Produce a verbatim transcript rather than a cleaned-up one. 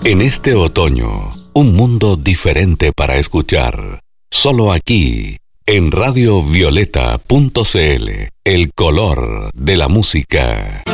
En este otoño, un mundo diferente para escuchar. Solo aquí, en radio violeta punto c l, el color de la música.